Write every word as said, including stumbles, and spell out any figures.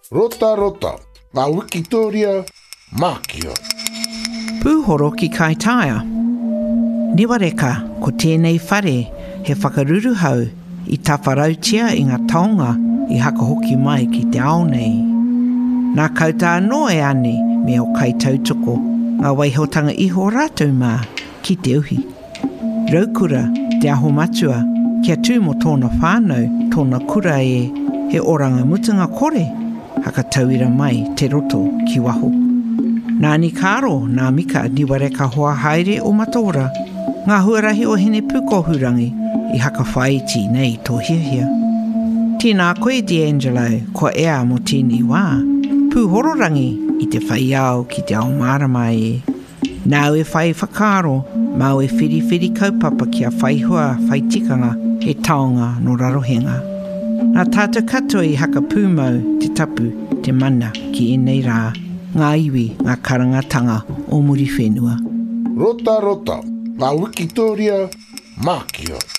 Rota rota, ngā Wikitoria, Mākia. Pūhoro ki Kaitaia. Niwareka, ko tēnei whare he whakaruru hau i tawharautia i ngā taonga i haka hoki mai ki te ao nei. Nā kauta anō e ane me o kai tautoko ngā waihotanga iho rātou mā ki te uhi. Raukura, te aho matua, kia tū mo tōna whānau, tōna kura e he oranga mutunga kore, haka tauira mai te roto ki waho. Nāni kāro, nā mika niwareka hoa haere o matora, ngā huarahi o hene pukohurangi i haka whaiti nei tō hiahia. Tēnā koe D'Angelo, ko ea mo tēnei wā, pūhororangi i te whaiao ki te ao marama e. Nau e whai whakaro, mau e whiri whiri kaupapa kia whaihua whaitikanga he taonga no rarohenga. Nā tātou katoa i haka pūmau te tapu, te mana ki enei rā, ngā iwi, ngā karangatanga o muri whenua. Rota rota, ngā Wikitoria, Mākia.